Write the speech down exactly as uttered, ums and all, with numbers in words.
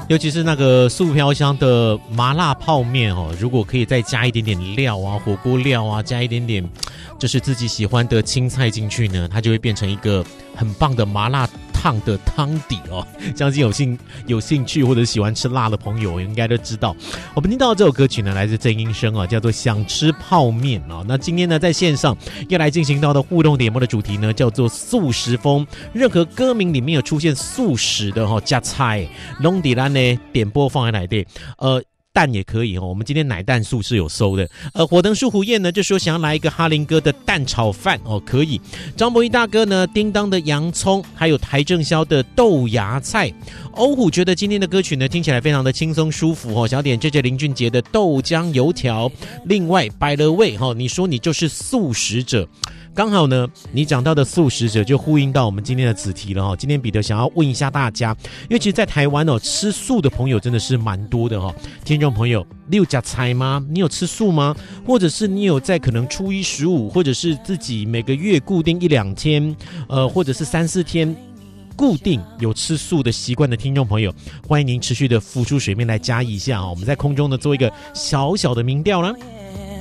尤其是那个素飘香的麻辣泡面哦，如果可以再加一点点料啊，火锅料啊，加一点点就是自己喜欢的青菜进去呢，它就会变成一个很棒的麻辣烫的汤底哦。相信有兴有兴趣或者喜欢吃辣的朋友应该都知道。我们听到的这首歌曲呢，来自郑英生啊，叫做《想吃泡面》啊。那今天呢，在线上要来进行到的互动点播的主题呢，叫做素食风。任何歌名里面有出现素食的哈，加菜弄底兰呢点播放在哪里？呃。蛋也可以哦，我们今天奶蛋素是有收的。呃，火灯树胡燕呢就说想要来一个哈林哥的蛋炒饭哦，可以。张博一大哥呢，叮当的洋葱，还有台正宵的豆芽菜。欧虎觉得今天的歌曲呢听起来非常的轻松舒服哦，想点这这林俊杰的豆浆油条。另外百乐味哈，你说你就是素食者。刚好呢，你讲到的素食者就呼应到我们今天的子题了哈。今天彼得想要问一下大家，因为其实，在台湾哦，吃素的朋友真的是蛮多的哈。听众朋友，你有吃菜吗？你有吃素吗？或者是你有在可能初一十五，或者是自己每个月固定一两天，呃，或者是三四天。固定有吃素的习惯的听众朋友，欢迎您持续的浮出水面来加一下啊！我们在空中呢做一个小小的民调啦。